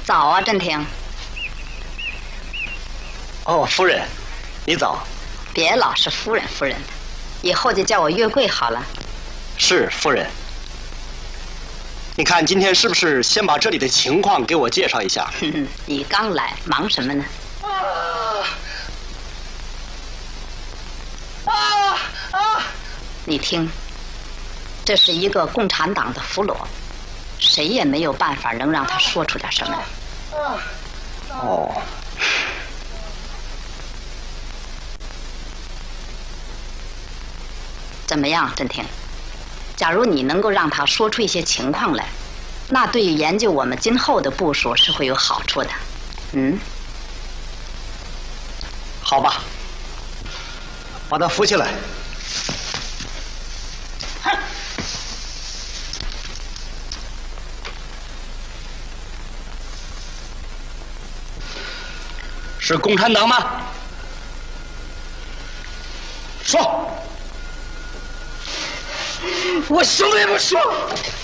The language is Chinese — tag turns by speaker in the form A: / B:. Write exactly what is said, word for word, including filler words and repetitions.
A: 早啊，振廷。
B: 哦，夫人，你早。
A: 别老是夫人夫人的，以后就叫我月桂好了。
B: 是夫人。你看今天是不是先把这里的情况给我介绍一下？
A: 哼哼，你刚来，忙什么呢？
B: 啊啊啊！
A: 你听，这是一个共产党的俘虏，谁也没有办法能让他说出点什么来。
B: 哦。
A: 怎么样，振廷？假如你能够让他说出一些情况来，那对于研究我们今后的部署是会有好处的。嗯，
B: 好吧，把他扶起来。是共产党吗？说。我什么也不说。